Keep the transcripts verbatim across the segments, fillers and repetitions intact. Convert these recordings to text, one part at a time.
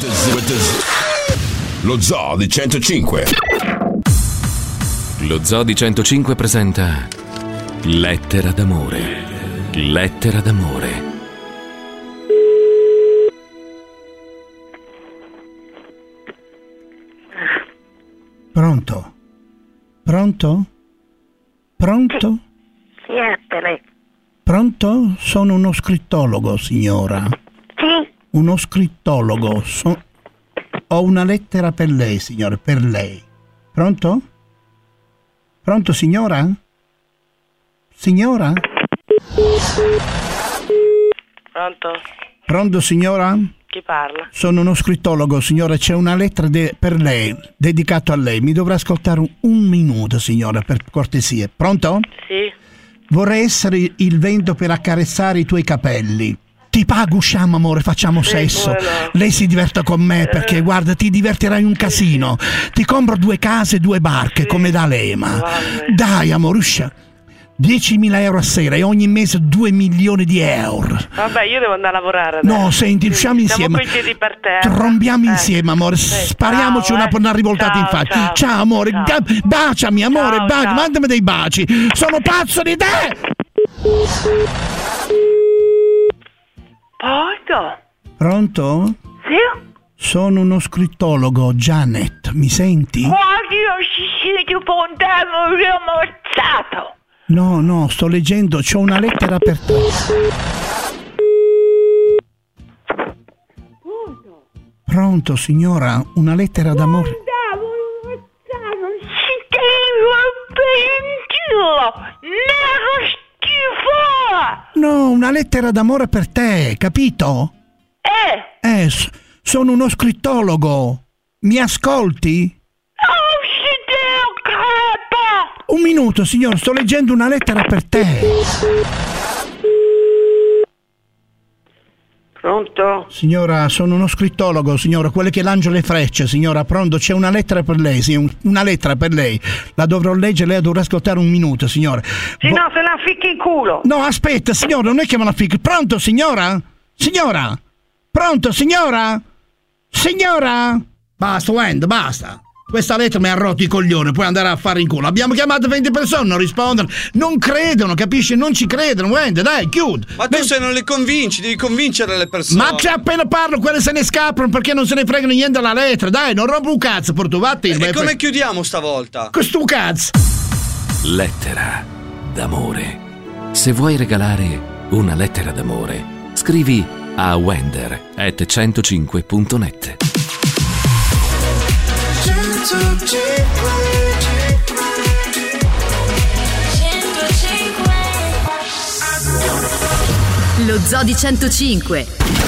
Lo Zoo di centocinque. Lo Zoo di centocinque presenta Lettera d'amore. Lettera d'amore. Pronto? Pronto? Pronto? Sì, è per lei. Pronto? Sono uno scrittologo, signora. Sì? Uno scrittologo. So- Ho una lettera per lei, signore, per lei. Pronto? Pronto, signora? Signora? Pronto? Pronto, signora? Chi parla? Sono uno scrittologo, signora. C'è una lettera de- per lei, dedicato a lei. Mi dovrà ascoltare un, un minuto, signora, per cortesia. Pronto? Sì? Vorrei essere il vento per accarezzare i tuoi capelli. Ti pago, usciamo, amore, facciamo Sì, sesso. come no. Lei si diverte con me perché, guarda, ti divertirai un casino. Ti compro due case e due barche, Sì. come da Lema. Vabbè. Dai, amore, uscia. diecimila euro a sera e ogni mese due milioni di euro. Vabbè, io devo andare a lavorare adesso. No, senti, usciamo Siamo insieme. coi piedi per terra. Trombiamo Eh. insieme, amore. Sì, Spariamoci ciao, una, eh. una rivoltata in Ciao, faccia. ciao. Ciao, amore. Ciao. Ga- Baciami, amore. Ciao, baci. ciao. Mandami dei baci. Sono pazzo di te. Pronto? Pronto? Sì? Sono uno scrittologo, Janet. Mi senti? Guardi, io ci sento fondello, io ammazzato. No, no, sto leggendo. C'ho una lettera per te. Pronto, signora? Una lettera d'amore. Non si deve nero schifo. No, una lettera d'amore per te, capito? Eh, Eh, s- sono uno scrittologo. Mi ascolti? non si deve crepa. Un minuto, signor, sto leggendo una lettera per te. Pronto? Signora, sono uno scrittologo, signora, quello che lancia le frecce, signora. Pronto, c'è una lettera per lei, sì, un- una lettera per lei. La dovrò leggere, lei dovrà ascoltare un minuto, signora. Se Vo- no se la ficchi in culo. No, aspetta, signora, non è che me la fichi. Pronto, signora? Signora? Pronto, signora? Signora? Basta, Wend, basta. Questa lettera mi ha rotto i coglioni, puoi andare a fare in culo. Abbiamo chiamato venti persone, non rispondono. Non credono, capisci? Non ci credono, Wend, dai, chiudi. Ma tu Beh, se non le convinci, devi convincere le persone. Ma c'è appena parlo, quelle se ne scappano perché non se ne fregano niente della lettera. Dai, non rompo un cazzo, per tu, vatti. E come chiudiamo stavolta? Questo cazzo. Lettera d'amore. Se vuoi regalare una lettera d'amore, scrivi a wender at centocinque punto net. Lo Zoo di centocinque.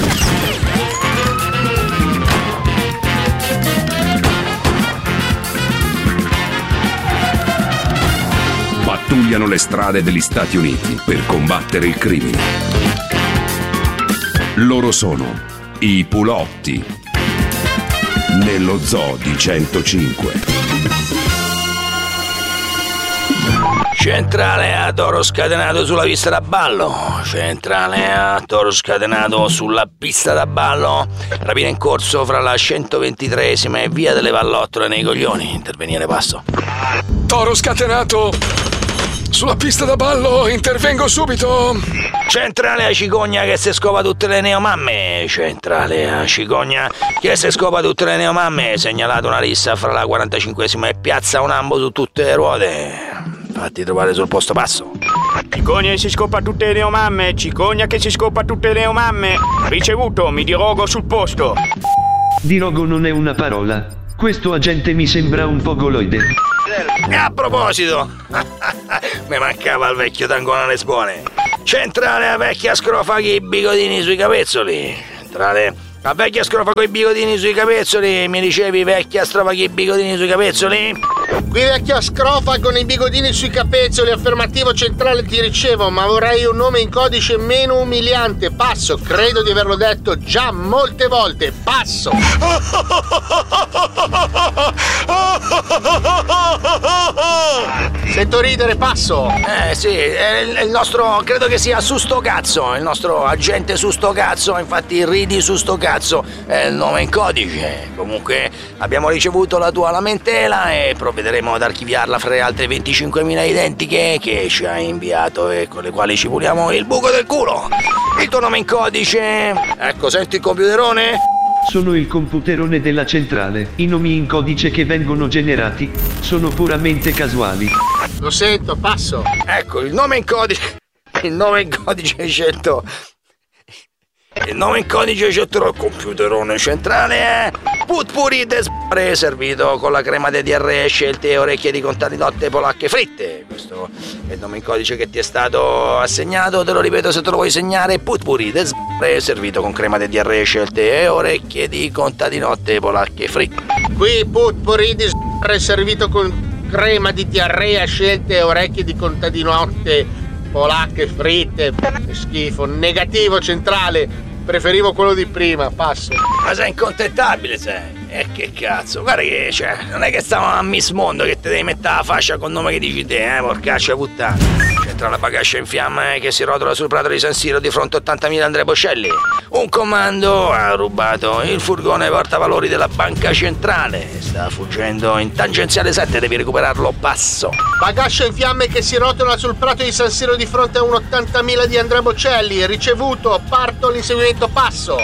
Pattugliano le strade degli Stati Uniti per combattere il crimine. Loro sono i Pulotti. Nello Zoo di centocinque. Centrale a toro scatenato sulla pista da ballo. Centrale a toro scatenato sulla pista da ballo. Rapina in corso fra la centoventitreesima e via delle Vallottole nei Coglioni. Intervenire passo. Toro scatenato sulla pista da ballo, intervengo subito. Centrale a cicogna che si scopa tutte le neomamme. Centrale a cicogna che si scopa tutte le neomamme. Segnalato una lista fra la quarantacinquesima e piazza un ambo su tutte le ruote. Fatti trovare sul posto passo. Cicogna che si scopa tutte le neomamme. Cicogna che si scopa tutte le neomamme. Ricevuto, mi dirogo sul posto. Dirogo non è una parola. Questo agente mi sembra un po' goloide. E a proposito, mi mancava il vecchio tangone lesbone. Centrale a vecchia scrofa con i bigodini sui capezzoli. Centrale a vecchia scrofa con i bigodini sui capezzoli. Mi dicevi vecchia scrofa con i bigodini sui capezzoli? Qui vecchia scrofa con i bigodini sui capezzoli, affermativo centrale ti ricevo, ma vorrei un nome in codice meno umiliante. Passo, credo di averlo detto già molte volte. Passo. Sento ridere, passo. Eh sì, è il, è il nostro, credo che sia su sto cazzo, il nostro agente su sto cazzo, infatti ridi su sto cazzo è il nome in codice. Comunque abbiamo ricevuto la tua lamentela e provvederemo ad archiviarla fra le altre venticinquemila identiche che ci hai inviato e con le quali ci puliamo il buco del culo. Il tuo nome in codice, ecco, senti il computerone? Sono il computerone della centrale. I nomi in codice che vengono generati sono puramente casuali. Lo sento, passo. Ecco, il nome in codice. Il nome in codice scelto. Il nome in codice scelto dal computerone centrale è Putpuri de Sbare, servito con la crema di diarrea, scelte e orecchie di contadinotte polacche fritte. Questo è il nome in codice che ti è stato assegnato, te lo ripeto se te lo vuoi segnare: Putpuri de Sbare, servito con crema di diarrea, scelte e orecchie di contadinotte polacche fritte. Qui Putpuri di Sbare, servito con crema di diarrea, scelte e orecchie di contadinotte polacche fritte. Che schifo. Negativo, centrale. Preferivo quello di prima, passo. Ma sei incontentabile, sei. E che cazzo, guarda che, cioè, non è che stiamo a Miss Mondo che te devi mettere la fascia col nome che dici te, eh, porcaccia puttana. C'entra la bagascia in fiamme che si rotola sul prato di San Siro di fronte a ottantamila Andrea Bocelli. Un comando ha rubato il furgone portavalori della banca centrale. Sta fuggendo in tangenziale sette, devi recuperarlo, passo. Bagascia in fiamme che si rotola sul prato di San Siro di fronte a un ottantamila di Andrea Bocelli. Ricevuto, parto l'inseguimento, passo.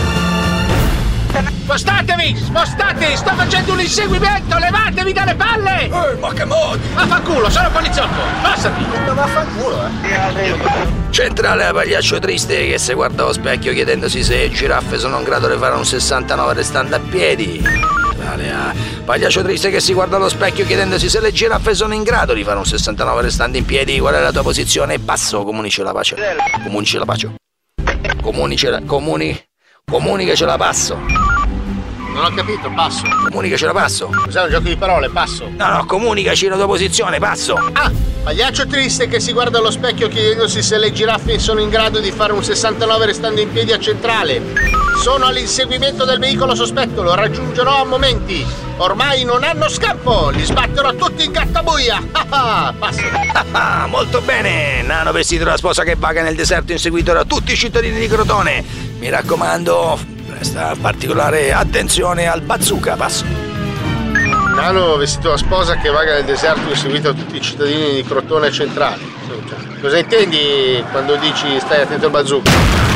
Spostatevi! Spostatevi! Sto facendo un inseguimento! Levatevi dalle palle! Eh, ma che modi! Vaffanculo, sono poliziotto! Passati! Vaffanculo, eh! Centrale a pagliaccio triste che si guarda allo specchio chiedendosi se giraffe sono in grado di fare un sessantanove restando a piedi. Centrale a pagliaccio triste che si guarda allo specchio chiedendosi se le giraffe sono in grado di fare un sessantanove restando in piedi. Qual è la tua posizione? Passo, comunici la pace. Comunici la pace. Comunici la... comuni... Comunica ce la passo. Non ho capito, passo. Comunica ce la passo. Cos'è un gioco di parole, passo? No, no, comunicaci la tua posizione, passo. Ah, pagliaccio triste che si guarda allo specchio chiedendosi se le giraffe sono in grado di fare un sessantanove restando in piedi a centrale. Sono all'inseguimento del veicolo sospetto, lo raggiungerò a momenti. Ormai non hanno scampo, li sbatterò tutti in gattabuia. Ah, passo. Ah, molto bene. Nano vestito da sposa che vaga nel deserto inseguito da tutti i cittadini di Crotone. Mi raccomando, presta particolare attenzione al bazooka, passo. Nano vestito da sposa che vaga nel deserto inseguito da tutti i cittadini di Crotone centrale. Cosa intendi quando dici stai attento al bazooka?